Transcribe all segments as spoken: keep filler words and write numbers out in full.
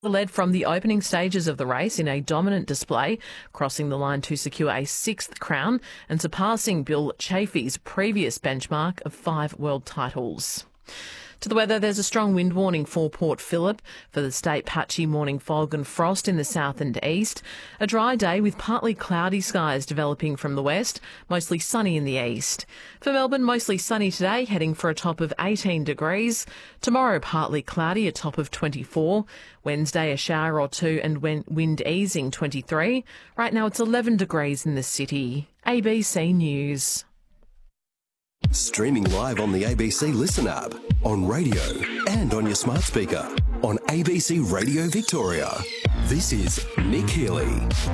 Led from the opening stages of the race in a dominant display, crossing the line to secure a sixth crown and surpassing Bill Chaffee's previous benchmark of five world titles. To the weather, there's a strong wind warning for Port Phillip. For the state, patchy morning fog and frost in the south and east. A dry day with partly cloudy skies developing from the west, mostly sunny in the east. For Melbourne, mostly sunny today, heading for a top of eighteen degrees. Tomorrow, partly cloudy, a top of twenty-four. Wednesday, a shower or two and wind easing, twenty-three. Right now, it's eleven degrees in the city. A B C News. Streaming live on the A B C Listen app, on radio and on your smart speaker, on A B C Radio Victoria. This is Nick Healy.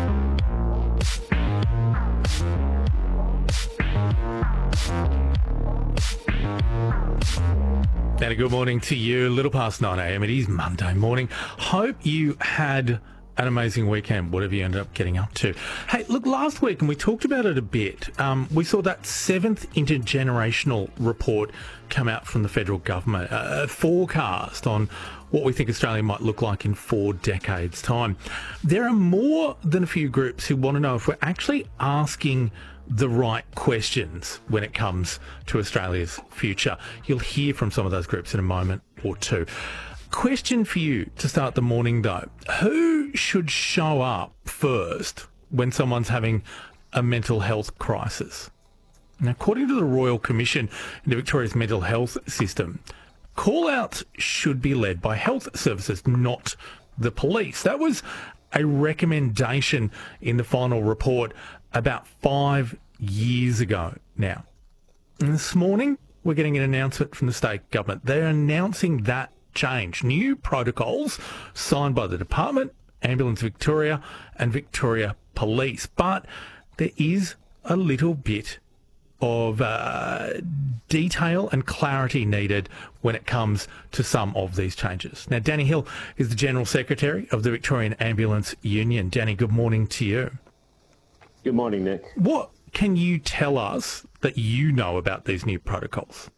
And a good morning to you. A little past nine a.m. It is Monday morning. Hope you had an amazing weekend, whatever you ended up getting up to. Hey, look, last week, and we talked about it a bit, um, we saw that seventh intergenerational report come out from the federal government, a, a forecast on what we think Australia might look like in four decades' time. There are more than a few groups who want to know if we're actually asking the right questions when it comes to Australia's future. You'll hear from some of those groups in a moment or two. Question for you to start the morning, though. Who should show up first when someone's having a mental health crisis? Now, according to the Royal Commission into Victoria's mental health system, call-outs should be led by health services, not the police. That was a recommendation in the final report about five years ago now. And this morning, we're getting an announcement from the state government. They're announcing that change. New protocols signed by the Department, Ambulance Victoria and Victoria Police. But there is a little bit of uh, detail and clarity needed when it comes to some of these changes. Now, Danny Hill is the General Secretary of the Victorian Ambulance Union. Danny, good morning to you. Good morning, Nick. What can you tell us that you know about these new protocols?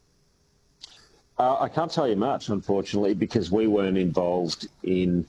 Uh, I can't tell you much, unfortunately, because we weren't involved in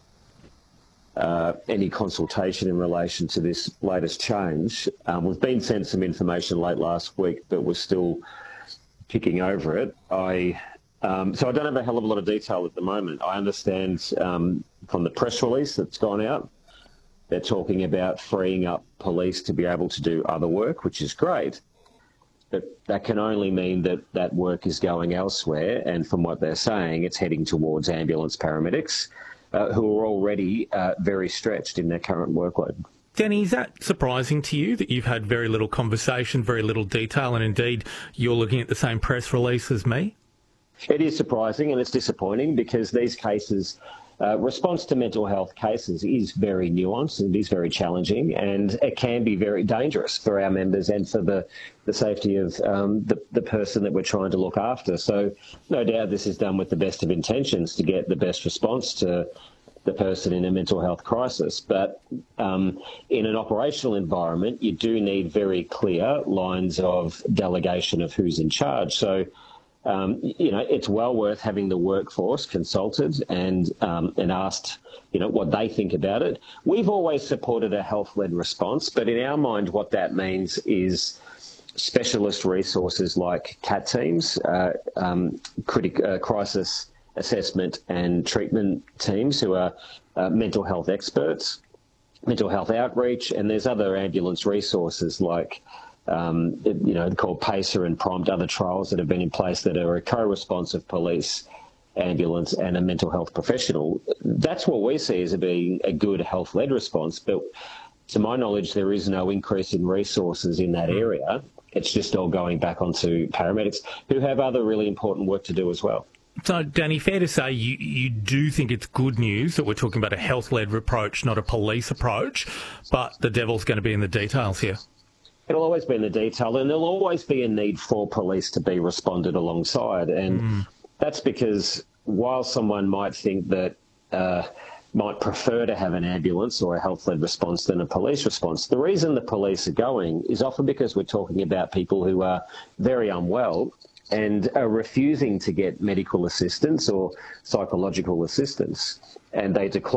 uh, any consultation in relation to this latest change. Um, we've been sent some information late last week, but we're still picking over it. I um, so I don't have a hell of a lot of detail at the moment. I understand um, from the press release that's gone out, they're talking about freeing up police to be able to do other work, which is great. But that can only mean that that work is going elsewhere, and from what they're saying, it's heading towards ambulance paramedics, uh, who are already uh, very stretched in their current workload. Danny, is that surprising to you that you've had very little conversation, very little detail, and indeed you're looking at the same press release as me? It is surprising and it's disappointing because these cases... Uh, response to mental health cases is very nuanced and it is very challenging, and it can be very dangerous for our members and for the, the safety of um, the, the person that we're trying to look after. So no doubt this is done with the best of intentions to get the best response to the person in a mental health crisis. But um, in an operational environment, you do need very clear lines of delegation of who's in charge. So Um, you know, it's well worth having the workforce consulted and um, and asked, you know, what they think about it. We've always supported a health-led response, but in our mind, what that means is specialist resources like C A T teams, uh, um, critic, uh, crisis assessment and treatment teams who are uh, mental health experts, mental health outreach, and there's other ambulance resources like Um, you know, called PACER and PROMPT, other trials that have been in place that are a co-response of police, ambulance and a mental health professional. That's what we see as being a good health-led response. But to my knowledge, there is no increase in resources in that area. It's just all going back onto paramedics who have other really important work to do as well. So, Danny, fair to say you, you do think it's good news that we're talking about a health-led approach, not a police approach, but the devil's going to be in the details here. It'll always be in the detail, and there'll always be a need for police to be responded alongside. And mm. that's because while someone might think that, uh, might prefer to have an ambulance or a health-led response than a police response, the reason the police are going is often because we're talking about people who are very unwell and are refusing to get medical assistance or psychological assistance, and they declare